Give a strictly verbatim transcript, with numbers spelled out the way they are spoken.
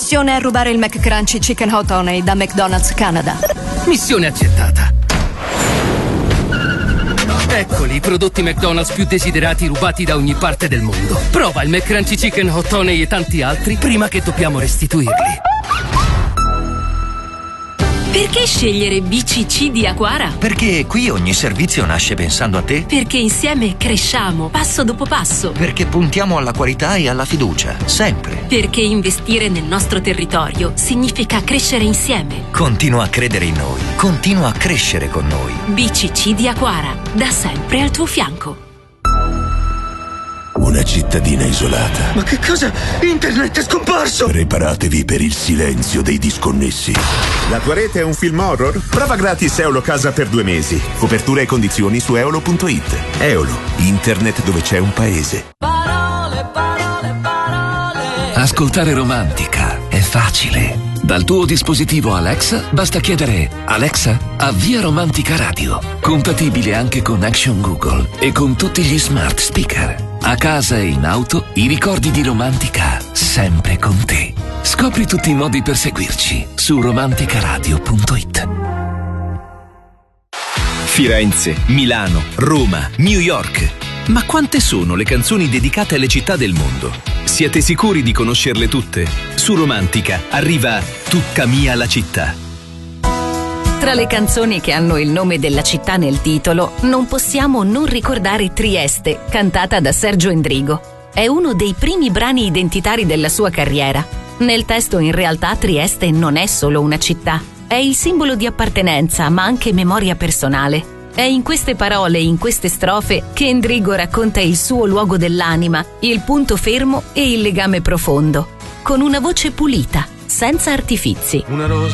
Missione a rubare il McCrunchy Chicken Hot Honey da McDonald's Canada. Missione accettata. Eccoli i prodotti McDonald's più desiderati rubati da ogni parte del mondo. Prova il McCrunchy Chicken Hot Honey e tanti altri prima che dobbiamo restituirli. Perché scegliere B C C di Aquara? Perché qui ogni servizio nasce pensando a te. Perché insieme cresciamo passo dopo passo. Perché puntiamo alla qualità e alla fiducia, sempre. Perché investire nel nostro territorio significa crescere insieme. Continua a credere in noi, continua a crescere con noi. B C C di Aquara, da sempre al tuo fianco. Una cittadina isolata. Ma che cosa? Internet è scomparso! Preparatevi per il silenzio dei disconnessi. La tua rete è un film horror? Prova gratis Eolo Casa per due mesi. Copertura e condizioni su eolo punto it. Eolo, internet dove c'è un paese. Parole, parole, parole. Ascoltare Romantica è facile. Dal tuo dispositivo Alexa basta chiedere: Alexa, avvia Romantica Radio. Compatibile anche con Action Google e con tutti gli smart speaker. A casa e in auto, i ricordi di Romantica sempre con te. Scopri tutti i modi per seguirci su romanticaradio punto it. Firenze, Milano, Roma, New York. Ma quante sono le canzoni dedicate alle città del mondo? Siete sicuri di conoscerle tutte? Su Romantica arriva Tutta mia la città. Tra le canzoni che hanno il nome della città nel titolo, non possiamo non ricordare Trieste, cantata da Sergio Endrigo. È uno dei primi brani identitari della sua carriera. Nel testo, in realtà, Trieste non è solo una città. È il simbolo di appartenenza, ma anche memoria personale. È in queste parole, in queste strofe, che Endrigo racconta il suo luogo dell'anima, il punto fermo e il legame profondo. Con una voce pulita, senza artifizi. Una rosa